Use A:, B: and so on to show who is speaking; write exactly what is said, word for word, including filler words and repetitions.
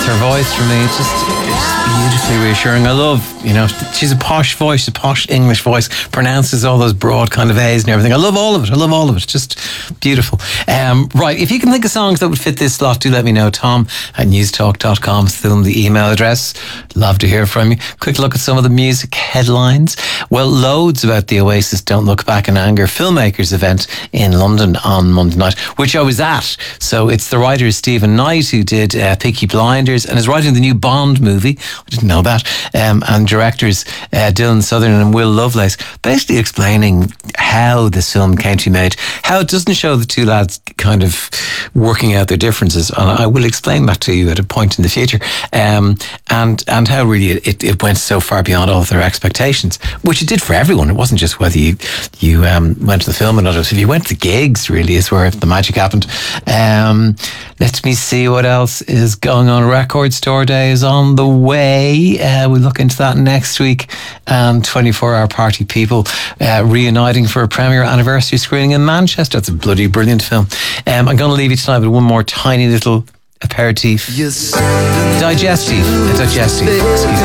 A: her voice for me. It's just, it's beautifully reassuring. I love, you know, she's a posh voice, a posh English voice, pronounces all those broad kind of A's and everything. I love all of it. I love all of it. It's just beautiful. Um, right, if you can think of songs that would fit this slot, do let me know. Tom at newstalk dot com, still the email address. Love to hear from you. Quick look at some of the music headlines. Well, loads about the Oasis Don't Look Back in Anger filmmakers event in London on Monday night, which I was at. So it's the writer Stephen Knight who did uh, Peaky Blinders and is writing the new Bond movie. I didn't know that. Um, and directors uh, Dylan Sutherland and Will Lovelace basically explaining how this film came to be made, how it doesn't show the two lads kind of working out their differences. And I will explain that to you at a point in the future. Um, and, and how really it, it went so far beyond all of their expectations, which it did for everyone. It wasn't just whether you, you um, went to the film or not. If you went to gigs, really is where the magic happened. Um, let me see what else is going on. Record Store Day is on the way. Uh, we'll look into that next week. And twenty-four hour Party People uh, reuniting for a premiere anniversary screening in Manchester. That's a bloody brilliant film. Um, I'm going to leave you tonight with one more tiny little aperitif. Digestive. A digestive. Excuse me.